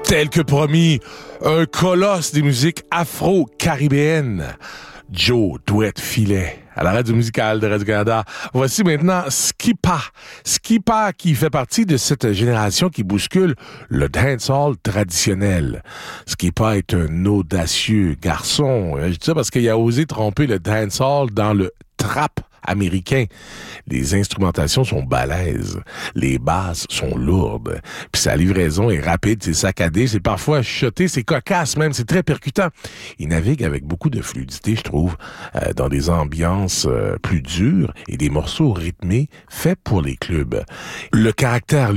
Tel que promis, un colosse des musiques afro-caribéennes. Joe Douette-Filet, à la radio musicale de Radio-Canada. Voici maintenant Skipa. Skipa qui fait partie de cette génération qui bouscule le dancehall traditionnel. Skipa est un audacieux garçon. Je dis ça parce qu'il a osé tromper le dancehall dans le trap américain. Les instrumentations sont balèzes, les basses sont lourdes, puis sa livraison est rapide, c'est saccadé, c'est parfois chuchoté, c'est cocasse même, c'est très percutant. Il navigue avec beaucoup de fluidité, je trouve, dans des ambiances plus dures et des morceaux rythmés faits pour les clubs. Le caractère